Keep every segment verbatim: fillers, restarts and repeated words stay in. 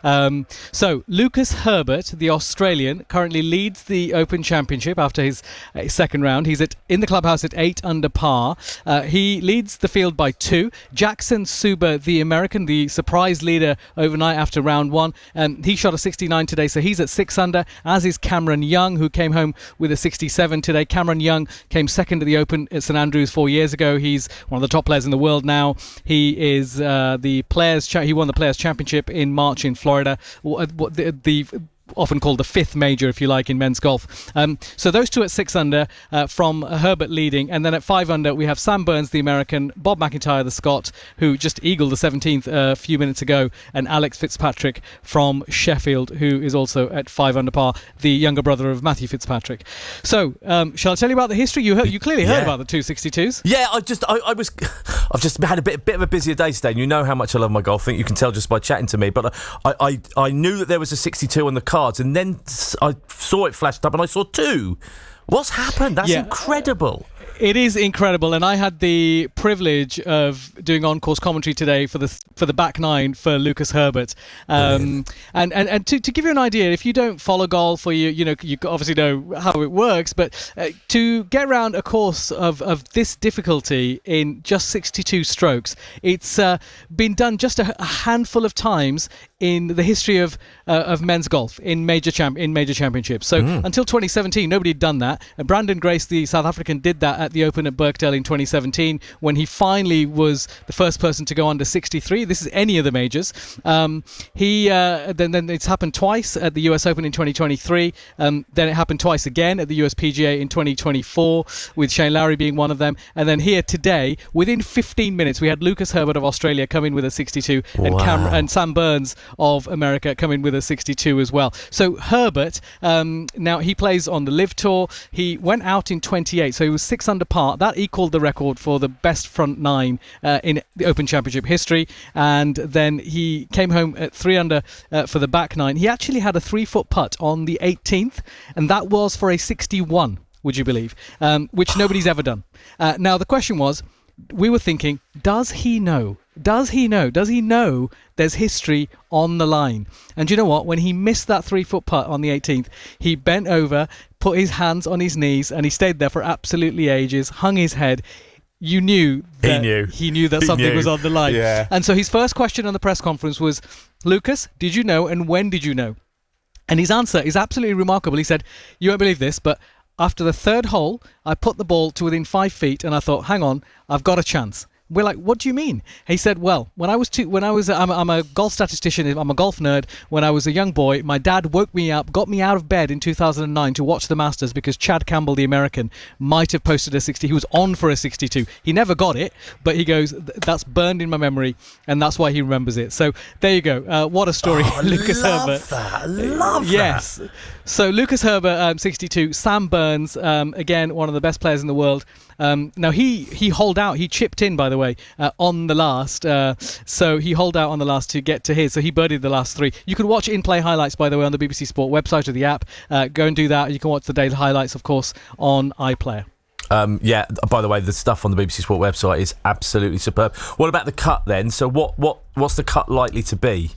Um, so Lucas Herbert, the Australian, currently leads the Open Championship after his, uh, his second round. He's at in the clubhouse at eight under par. Uh, he leads the field by two. Jackson Suber, the American, the surprise leader overnight after round one, um, he shot a sixty-nine today, so he's at six under, as is Cameron Young, who came home with a sixty-seven today. Cameron Young came second at the Open at St Andrews four years ago. He's one of the top players in the world now. He is uh, the players. Cha- he won the Players Championship in March in Florida. The, the often called the fifth major, if you like, in men's golf. Um, so those two at six under, uh, from Herbert leading, and then at five under we have Sam Burns, the American, Bob McIntyre, the Scot, who just eagled the seventeenth uh, a few minutes ago, and Alex Fitzpatrick from Sheffield, who is also at five under par, the younger brother of Matthew Fitzpatrick. So, um, shall I tell you about the history? You heard, you clearly heard yeah. about the two sixty-twos. Yeah, I just, I, I was, I've just had a bit, bit of a busier day today, and you know how much I love my golf. I think you can tell just by chatting to me. But I, I, I knew that there was a sixty-two on the cards, and then I saw it flashed up, and I saw two. What's happened? That's yeah. incredible. It is incredible, and I had the privilege of doing on-course commentary today for the for the back nine for Lucas Herbert. Um, and and, and to, to give you an idea, if you don't follow golf, or you you know you obviously know how it works, but uh, to get around a course of, of this difficulty in just sixty-two strokes, it's uh, been done just a, a handful of times in the history of uh, of men's golf in major champ in major championships. So mm. until twenty seventeen, nobody had done that. And Brandon Grace, the South African, did that at the Open at Birkdale in twenty seventeen, when he finally was the first person to go under sixty-three. This is any of the majors. Um, he uh, then then it's happened twice at the U S Open in twenty twenty-three. Um, then it happened twice again at the U S P G A in twenty twenty-four, with Shane Lowry being one of them. And then here today, within fifteen minutes, we had Lucas Herbert of Australia come in with a sixty-two, wow. and Cam- and Sam Burns of America come in with a sixty-two as well. So Herbert, um, now he plays on the Live Tour. He went out in twenty-eight, so he was six under par. That equaled the record for the best front nine uh, in the Open Championship history. And then he came home at three under uh, for the back nine. He actually had a three-foot putt on the eighteenth, and that was for a sixty-one, would you believe, um, which nobody's ever done. Uh, now, the question was, we were thinking, does he know? Does he know? Does he know there's history on the line? And you know what? When he missed that three-foot putt on the eighteenth, he bent over, put his hands on his knees, and he stayed there for absolutely ages, hung his head. You knew that he knew, he knew that he something knew. was on the line. Yeah. And so his first question on the press conference was, Lucas, did you know, and when did you know? And his answer is absolutely remarkable. He said, you won't believe this, but after the third hole, I put the ball to within five feet, and I thought, hang on, I've got a chance. We're like, what do you mean? He said, well, when I was two, when I was, I'm, I'm a golf statistician, I'm a golf nerd. When I was a young boy, my dad woke me up, got me out of bed in two thousand nine to watch the Masters because Chad Campbell, the American, might have posted a sixty. He was on for a sixty-two. He never got it, but he goes, that's burned in my memory, and that's why he remembers it. So there you go. Uh, what a story, oh, Lucas love Herbert. That. Love yes. that. Yes. So Lucas Herbert, um, sixty-two. Sam Burns, um, again, one of the best players in the world. Um, now he he holed out. He chipped in, by the way, uh, on the last. Uh, so he holed out on the last to get to his. So he birdied the last three. You can watch in-play highlights, by the way, on the B B C Sport website or the app. Uh, go and do that. You can watch the daily highlights, of course, on iPlayer. Um, yeah. By the way, the stuff on the B B C Sport website is absolutely superb. What about the cut then? So what what what's the cut likely to be?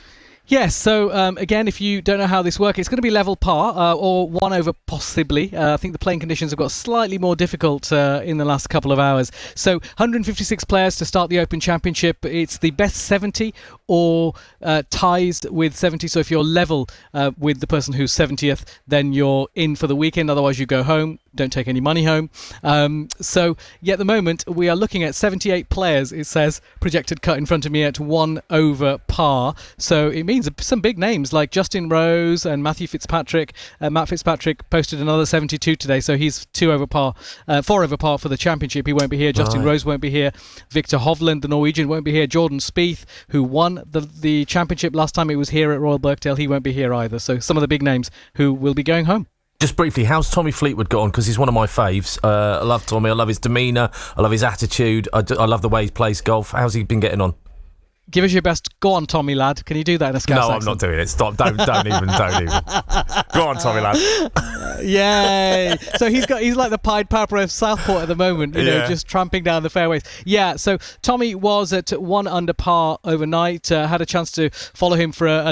Yes, so um, again, if you don't know how this works, it's going to be level par uh, or one over possibly. Uh, I think the playing conditions have got slightly more difficult uh, in the last couple of hours. So one hundred fifty-six players to start the Open Championship. It's the best seventy or uh, ties with seventy. So if you're level uh, with the person who's seventieth, then you're in for the weekend. Otherwise, you go home. Don't take any money home. Um, so, yeah, at the moment, we are looking at seventy-eight players, it says, projected cut in front of me at one over par. So it means some big names like Justin Rose and Matthew Fitzpatrick. Uh, Matt Fitzpatrick posted another seventy-two today, so he's two over par, uh, four over par for the championship. He won't be here. Justin right. Rose won't be here. Victor Hovland, the Norwegian, won't be here. Jordan Spieth, who won the, the championship last time it was here at Royal Birkdale, he won't be here either. So some of the big names who will be going home. Just briefly, how's Tommy Fleetwood got on? Because he's one of my faves. Uh, I love Tommy. I love his demeanour. I love his attitude. I, do, I love the way he plays golf. How's he been getting on? Give us your best. Go on, Tommy lad. Can you do that in a Scouse No, accent? I'm not doing it. Stop. Don't, don't even. Don't even. Go on, Tommy lad. Yay! So he's got. He's like the Pied Piper of Southport at the moment. You know, yeah. just tramping down the fairways. Yeah. So Tommy was at one under par overnight. Uh, had a chance to follow him for a,